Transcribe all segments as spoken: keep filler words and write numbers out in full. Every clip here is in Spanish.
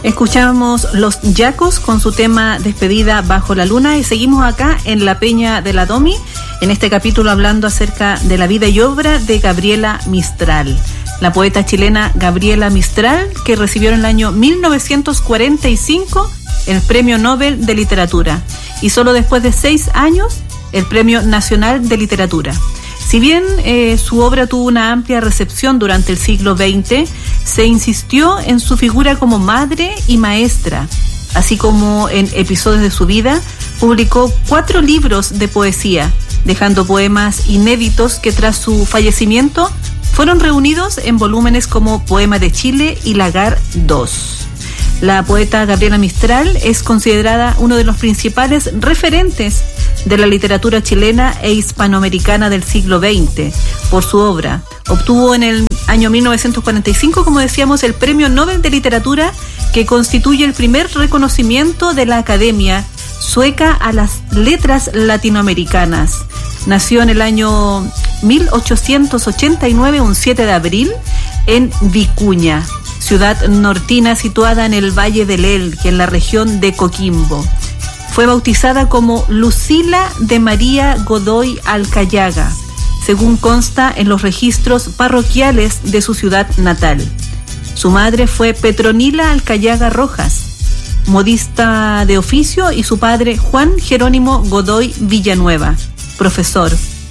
Escuchamos Los Yacos con su tema Despedida bajo la luna y seguimos acá en la Peña de la Domi, en este capítulo hablando acerca de la vida y obra de Gabriela Mistral, la poeta chilena Gabriela Mistral, que recibió en el año mil novecientos cuarenta y cinco el Premio Nobel de Literatura y solo después de seis años el Premio Nacional de Literatura. Si bien eh, su obra tuvo una amplia recepción durante el siglo veinte, se insistió en su figura como madre y maestra, así como en episodios de su vida, publicó cuatro libros de poesía, dejando poemas inéditos que tras su fallecimiento fueron reunidos en volúmenes como Poema de Chile y Lagar dos. La poeta Gabriela Mistral es considerada uno de los principales referentes de la literatura chilena e hispanoamericana del siglo veinte por su obra. Obtuvo en el año mil novecientos cuarenta y cinco, como decíamos, el Premio Nobel de Literatura, que constituye el primer reconocimiento de la Academia Sueca a las letras latinoamericanas. Nació en el año mil ochocientos ochenta y nueve, un siete de abril, en Vicuña, ciudad nortina situada en el Valle del Elqui, en la región de Coquimbo. Fue bautizada como Lucila de María Godoy Alcayaga, según consta en los registros parroquiales de su ciudad natal. Su madre fue Petronila Alcayaga Rojas, modista de oficio, y su padre Juan Jerónimo Godoy Villanueva, profesor.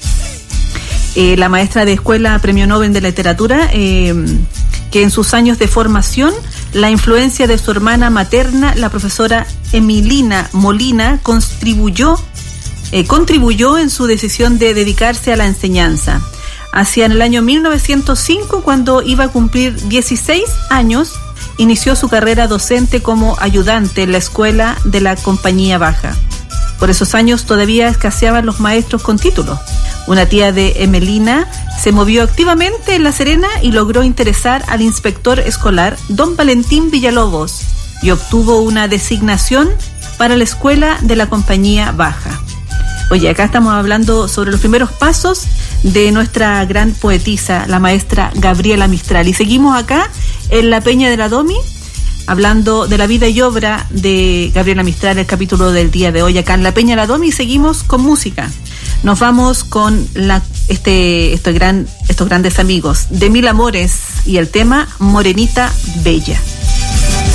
Eh, la maestra de escuela Premio Nobel de Literatura, eh, que en sus años de formación, la influencia de su hermana materna, la profesora Emilina Molina, contribuyó, eh, contribuyó en su decisión de dedicarse a la enseñanza. Hacia en el año mil novecientos cinco, cuando iba a cumplir dieciséis años, inició su carrera docente como ayudante en la escuela de la Compañía Baja. Por esos años todavía escaseaban los maestros con título. Una tía de Emelina se movió activamente en La Serena y logró interesar al inspector escolar don Valentín Villalobos y obtuvo una designación para la escuela de la Compañía Baja. Oye, acá estamos hablando sobre los primeros pasos de nuestra gran poetisa, la maestra Gabriela Mistral. Y seguimos acá en la Peña de la Domi, hablando de la vida y obra de Gabriela Mistral, el capítulo del día de hoy acá en la Peña de la Domi, y seguimos con música. Nos vamos con la, este, este gran, estos grandes amigos de Mil Amores y el tema Morenita Bella.